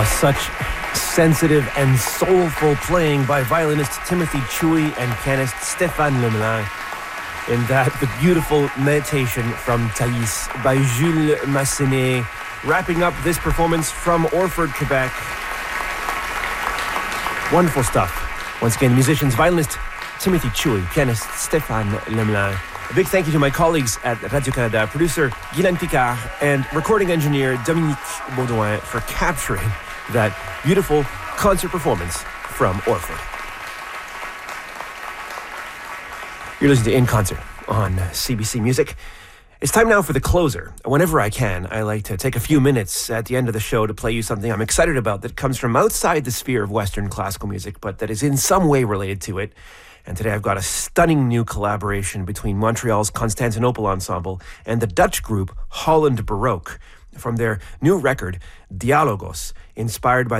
Such sensitive and soulful playing by violinist Timothy Chui and pianist Stéphane Lemelin. In that, the beautiful meditation from Thaïs by Jules Massenet. Wrapping up this performance from Orford, Quebec. Wonderful stuff. Once again, musicians, violinist Timothy Chui, pianist Stéphane Lemelin. A big thank you to my colleagues at Radio-Canada, producer Guylaine Picard and recording engineer Dominique Baudouin for capturing that beautiful concert performance from Orford. You're listening to In Concert on CBC Music. It's time now for the closer. Whenever I can, I like to take a few minutes at the end of the show to play you something I'm excited about that comes from outside the sphere of Western classical music, but that is in some way related to it. And today I've got a stunning new collaboration between Montreal's Constantinople Ensemble and the Dutch group Holland Baroque from their new record, Dialogos, inspired by